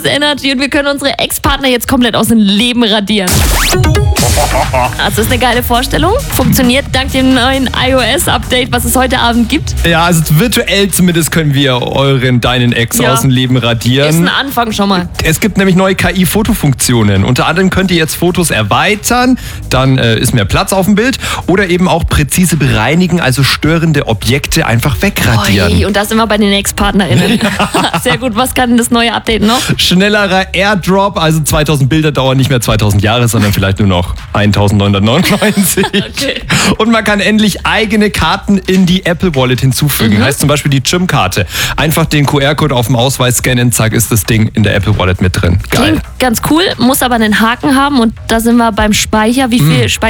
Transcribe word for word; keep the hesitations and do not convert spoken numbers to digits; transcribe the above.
Boost Energy und wir können unsere Ex-Partner jetzt komplett aus dem Leben radieren. Also ist eine geile Vorstellung. Funktioniert dank dem neuen iOS-Update, was es heute Abend gibt. Ja, also virtuell zumindest können wir euren, deinen Ex Ja. aus dem Leben radieren. Ist ein Anfang schon mal. Es gibt nämlich neue K I-Fotofunktionen. Unter anderem könnt ihr jetzt Fotos erweitern, dann äh, ist mehr Platz auf dem Bild oder eben auch präzise bereinigen, also störende Objekte einfach wegradieren. Ui, und da sind wir bei den Ex-PartnerInnen. Sehr gut, was kann das neue Update noch? Schnellerer Airdrop, also zweitausend Bilder dauern nicht mehr zweitausend Jahre, sondern vielleicht nur noch eintausendneunhundertneunundneunzig. Okay. Und man kann endlich eigene Karten in die Apple Wallet hinzufügen. Mhm. Heißt zum Beispiel die Gym-Karte. Einfach den Q R-Code auf dem Ausweis scannen, zack, ist das Ding in der Apple Wallet mit drin. Geil. Klingt ganz cool, muss aber einen Haken haben und da sind wir beim Speicher. Wie viel Speicher